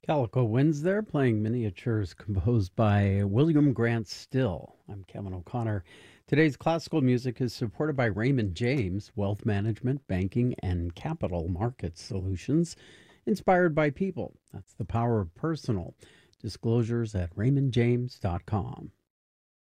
Calico Winds there, playing miniatures composed by William Grant Still. I'm Kevin O'Connor. Today's classical music is supported by Raymond James, wealth management, banking, and capital market solutions inspired by people. That's the power of personal. Disclosures at raymondjames.com.